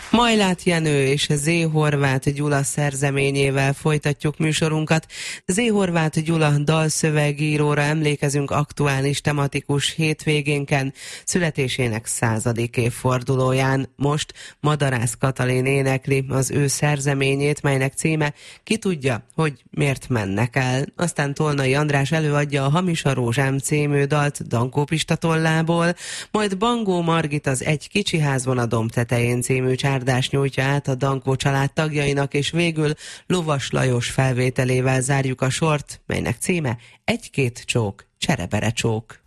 Majlát Jenő és Z. Horváth Gyula szerzeményével folytatjuk műsorunkat. Z. Horváth Gyula dalszövegíróra emlékezünk aktuális tematikus hétvégénken, születésének 100. évfordulóján. Most Madarász Katalin énekli az ő szerzeményét, melynek címe Ki tudja, hogy miért mennek el. Aztán Tolnai András előadja a Hamis a rózsám című dalt Dankó Pista tollából, majd Bangó Margit az Egy kicsi házban a domb tetején című csárdást nyújtja át a Dankó család tagjainak, és végül Lovas Lajos felvételével zárjuk a sort, melynek címe Egy-két csók, cserebere csók.